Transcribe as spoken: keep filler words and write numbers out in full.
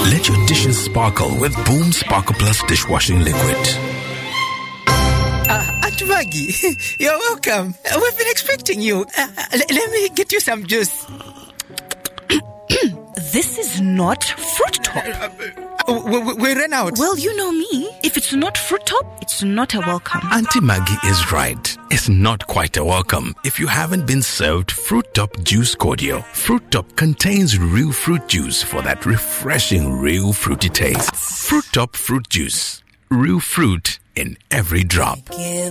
Let your dishes sparkle with Boom Sparkle Plus dishwashing liquid. Uh, Aunt Maggie, you're welcome. Uh, we've been expecting you. Uh, l- let me get you some juice. This is not Fruit Top. Uh, we, we, we ran out. Well, you know me. If it's not Fruit Top, it's not a welcome. Auntie Maggie is right. It's not quite a welcome if you haven't been served Fruit Top Juice Cordial. Fruit Top contains real fruit juice for that refreshing, real fruity taste. Fruit Top Fruit Juice. Real fruit in every drop.